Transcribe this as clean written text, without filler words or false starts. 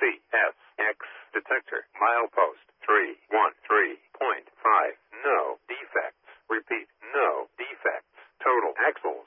CSX detector. Milepost 313.5. No defects. Repeat, no defects. Total axle